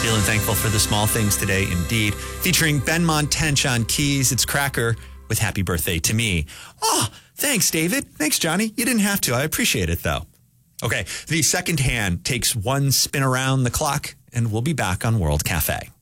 Feeling thankful for the small things today, indeed. Featuring Ben Montench on keys, it's Cracker with Happy Birthday to Me. Oh, thanks, David. Thanks, Johnny. You didn't have to. I appreciate it, though. Okay, the second hand takes one spin around the clock, and we'll be back on World Cafe.